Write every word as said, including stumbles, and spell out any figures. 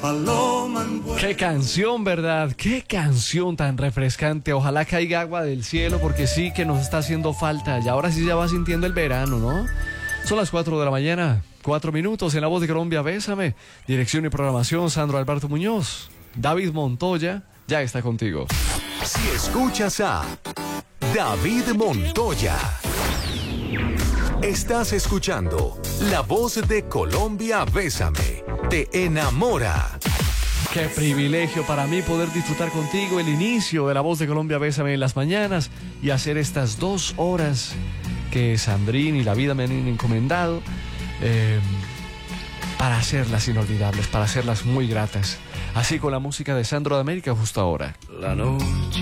paloma en vuelo. Qué canción, ¿verdad? Qué canción tan refrescante. Ojalá caiga agua del cielo porque sí que nos está haciendo falta. Y ahora sí ya va sintiendo el verano, ¿no? Son las cuatro de la mañana, cuatro minutos en La Voz de Colombia, Bésame. Dirección y programación, Sandro Alberto Muñoz. David Montoya ya está contigo. Si escuchas a David Montoya, estás escuchando La Voz de Colombia, Bésame. Te enamora. Qué privilegio para mí poder disfrutar contigo el inicio de La Voz de Colombia, Bésame en las mañanas y hacer estas dos horas que Sandrín y la vida me han encomendado eh, para hacerlas inolvidables, para hacerlas muy gratas. Así con la música de Sandro de América justo ahora. La noche